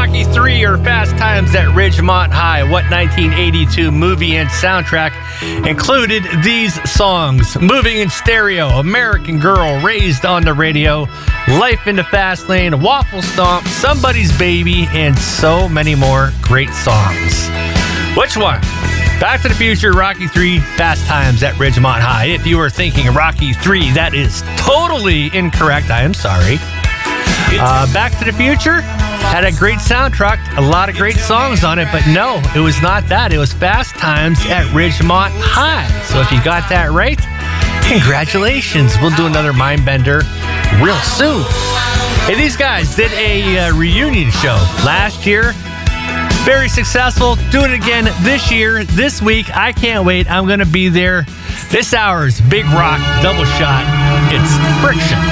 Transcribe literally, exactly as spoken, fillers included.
Rocky three or Fast Times at Ridgemont High. What nineteen eighty-two movie and soundtrack included these songs? Moving in Stereo, American Girl, Raised on the Radio, Life in the Fast Lane, Waffle Stomp, Somebody's Baby, and so many more great songs. Which one? Back to the Future, Rocky three, Fast Times at Ridgemont High. If you were thinking Rocky three, that is totally incorrect. I am sorry. Uh, Back to the Future had a great soundtrack, a lot of great songs on it, but no, it was not that. It was Fast Times at Ridgemont High. So if you got that right, congratulations. We'll do another Mind Bender real soon. Hey, these guys did a uh, reunion show last year. Very successful. Doing it again this year, this week. I can't wait. I'm going to be there. This hour's Big Rock Double Shot. It's Friction.